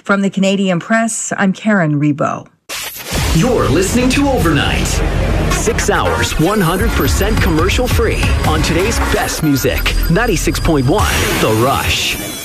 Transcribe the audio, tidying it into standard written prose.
From the Canadian Press, I'm Karen Rebo. You're listening to Overnight. 6 hours, 100% commercial free on today's best music. 96.1 The Rush.